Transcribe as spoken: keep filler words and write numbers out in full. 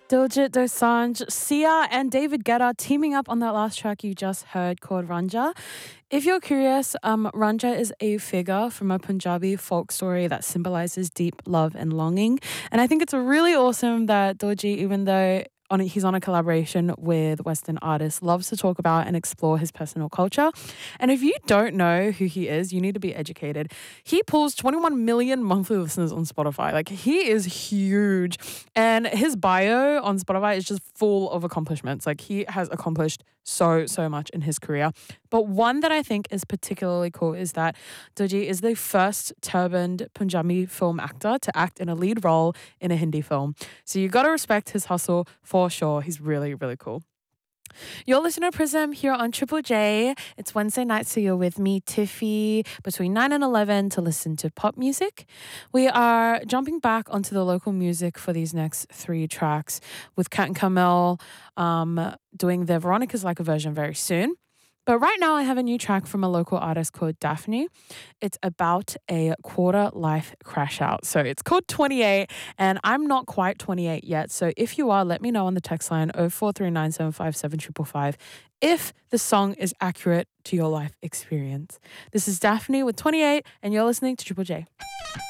Diljit Dosanjh, Sia and David Guetta teaming up on that last track you just heard called Ranja. If you're curious, um, Ranja is a figure from a Punjabi folk story that symbolizes deep love and longing. And I think it's really awesome that Diljit, even though on he's on a collaboration with Western artists, loves to talk about and explore his personal culture. And if you don't know who he is, you need to be educated. He pulls twenty-one million monthly listeners on Spotify. Like, he is huge. And his bio on Spotify is just full of accomplishments. Like, he has accomplished so, so much in his career. But one that I think is particularly cool is that Diljit is the first turbaned Punjabi film actor to act in a lead role in a Hindi film. So you got to respect his hustle for sure. He's really, really cool. You're listening to Prism here on Triple J. It's Wednesday night, so you're with me, Tiffy, between nine and eleven to listen to pop music. We are jumping back onto the local music for these next three tracks with Kat and Carmel um, doing their Veronica's Like a version very soon. But right now I have a new track from a local artist called Daphne. It's about a quarter life crash out. So it's called twenty-eight and I'm not quite twenty-eight yet. So if you are, let me know on the text line oh four three nine seven five seven five five five if the song is accurate to your life experience. This is Daphne with twenty-eight and you're listening to Triple J.